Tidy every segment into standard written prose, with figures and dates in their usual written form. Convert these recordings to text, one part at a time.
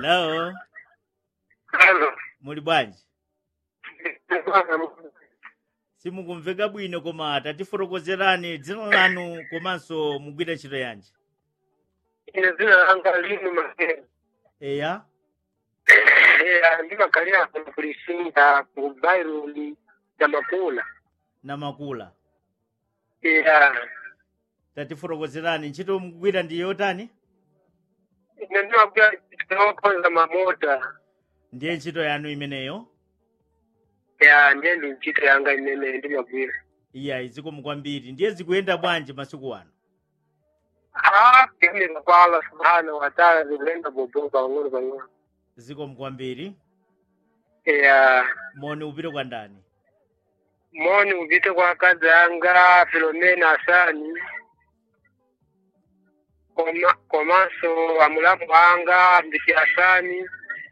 Hello. Hello. Muli bwanji? Simukumveka bwino koma tatifotokozerani dzina lanu komanso mugwira ntchito yanji. Ine dzina langa linu Makena. Eya? Ndimakalira kulisinda ku Bairuni ya Makula. Namakula. Tatifotokozerani ntchito mugwira ndi yotani? Ine ndimagwira ntchito mamota. Ndiye ntchito yanu imeneyo? Ndiye ndi ntchito yanga imene ndimagwira. Iya zikomo kwambiri. Ndiye zikuyenda bwanji masiku ano? Ine kwa Allah subhanahu wa ta'ala zikuyenda bobo pang'ono. Zikomo kwambiri. Moni upite kwa ndani? Moni upite kwa kazi yanga Filomena Hasani. Komanso amulamu wanga Mbisi Hasani.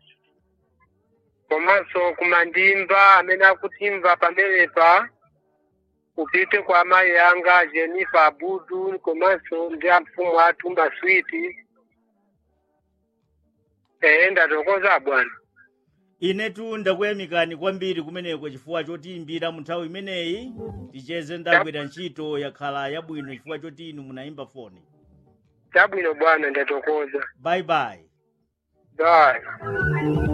Komanso kumandimba amene akutimba pamenepa. Upite kwa mai yanga Jennifer Abudu komanso ndi mfumu atumba switi. Ndatokoza bwana. Inetu ndakuyamikani kwambiri kumeneko chifukwa chotiimbira mu nthawi imeneyi ticheze ndagwira ntchito yakhala yabwino chifukwa choti inu munayimba foni. Chabwino bwana ndatokoza. Bye bye. Bye.